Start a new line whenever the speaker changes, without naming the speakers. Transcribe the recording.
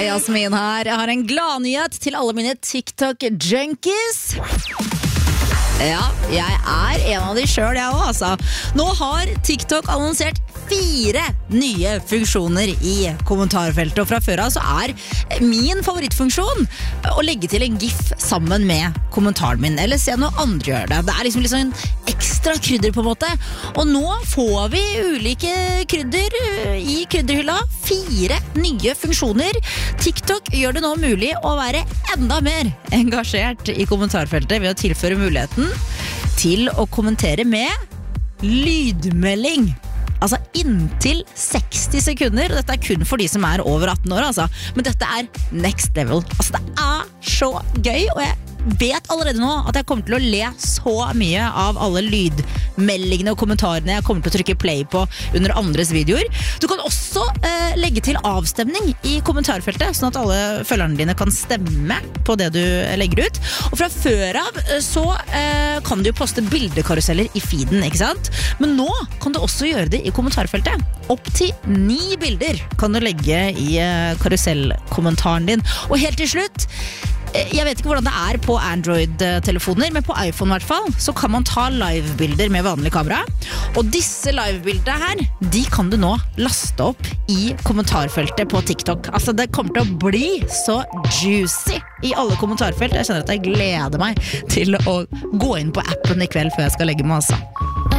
Jasmin her. Jeg har en gladnyhet til alle mine TikTok-junkies. Ja, jeg er en av de selv, jeg også, altså. Nå har TikTok annonsert 4 nye funksjoner i kommentarfeltet. Og fra før av så er min favorittfunksjon å legge til en gif sammen med kommentaren min. Eller se noe andre gjør det. Det er liksom litt sånn ekstra krydder på en måte. Og nå får vi ulike krydder i krydderhylla. 4 nye funksjoner. TikTok gjør det nå mulig å være enda mer engasjert i kommentarfeltet ved å tilføre muligheten til å kommentere med lydmelding. Altså inntil 60 sekunder. Dette er kun for de som er over 18 år, altså. Men dette er next level. Altså det er så gøy, og jeg vet allerede nå at jeg kommer til å le så mye av alle lydmeldingene og kommentarene jeg kommer til å trykke play på under andres videoer. Du kan også legge til avstemning i kommentarfeltet, sånn at alle følgerne dine kan stemme på det du legger ut. Og fra før av så kan du jo poste bildekaruseller i feeden, ikke sant? Men nå kan du også gjøre det i kommentarfeltet. Opp til 9 bilder kan du legge i karusellkommentaren din. Og helt til slutt, jeg vet ikke hvordan det er på Android-telefoner, men på iPhone i hvert fall, så kan man ta live-bilder med vanlig kamera. Og disse live-bildene her, de kan du nå laste opp i kommentarfeltet på TikTok. Altså det kommer til å bli så juicy i alle kommentarfelt. Jeg kjenner at jeg gleder meg til å gå inn på appen i kveld før jeg skal legge meg, altså.